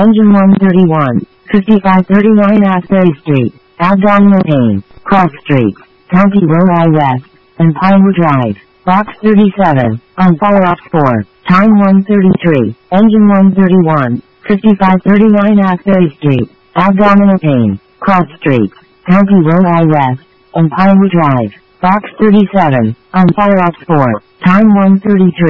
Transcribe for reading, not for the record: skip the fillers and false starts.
Engine 131, 5539 Asbury Street, abdominal pain, cross streets, County Road West, and Pinewood Drive. Box 37, on fire ops 4, time 1:33, engine 131, 5539 Asbury Street, abdominal pain, cross streets, County Road West, and Pinewood Drive. Box 37, on fire ops 4, time 1:33.